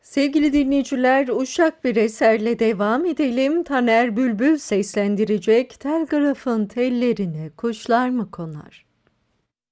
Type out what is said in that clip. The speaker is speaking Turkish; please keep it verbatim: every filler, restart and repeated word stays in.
Sevgili dinleyiciler, uşak bir eserle devam edelim. Taner Bülbül seslendirecek "Telgrafın tellerine kuşlar mı konar?"